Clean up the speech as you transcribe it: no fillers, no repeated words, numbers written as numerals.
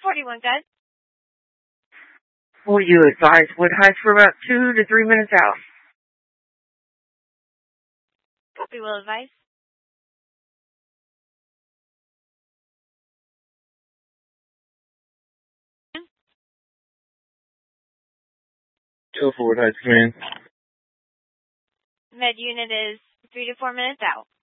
41 good. Will you advise Wood Heights for about 2 to 3 minutes out? We will advise. Go for Wood Heights, come in. Med unit is 3 to 4 minutes out.